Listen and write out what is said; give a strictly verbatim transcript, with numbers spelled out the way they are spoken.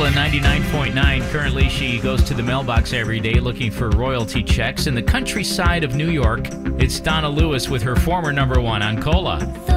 Cola ninety-nine point nine. Currently, she goes to the mailbox every day looking for royalty checks. In the countryside of New York, it's Donna Lewis with her former number one on Cola.